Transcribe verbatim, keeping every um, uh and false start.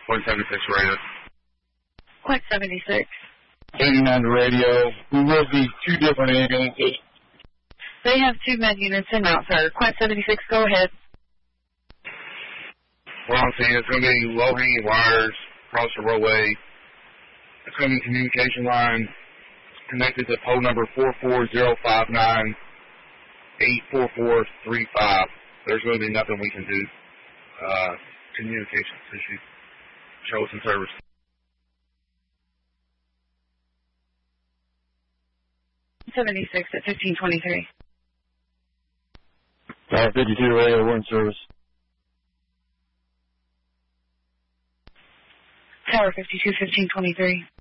one seventy-six radio. one seventy-six. eighty-nine to radio. We will be two different ambulances. They have two med units in route, sir. Quint seventy-six, go ahead. Well, I'm saying it's going to be low-hanging wires across the roadway. It's going to be a communication line connected to pole number four four zero five nine eight four four three five. There's going to be nothing we can do. Uh, communications issue. Show us in service. seventy-six at fifteen twenty-three. Tower fifty-two to radio, we're in service. Tower fifty-two, fifteen twenty-three.